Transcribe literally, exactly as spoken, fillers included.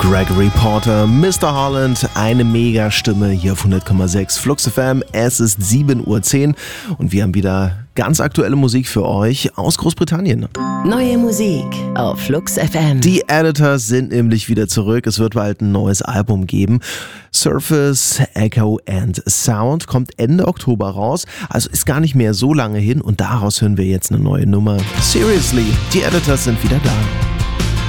Gregory Porter, Mister Holland, eine Mega-Stimme hier auf hundert Komma sechs Flux F M. Es ist sieben Uhr zehn und wir haben wieder ganz aktuelle Musik für euch aus Großbritannien. Neue Musik auf Flux F M. Die Editors sind nämlich wieder zurück. Es wird bald ein neues Album geben. Surface, Echo and Sound kommt Ende Oktober raus. Also ist gar nicht mehr so lange hin und daraus hören wir jetzt eine neue Nummer. Seriously, die Editors sind wieder da.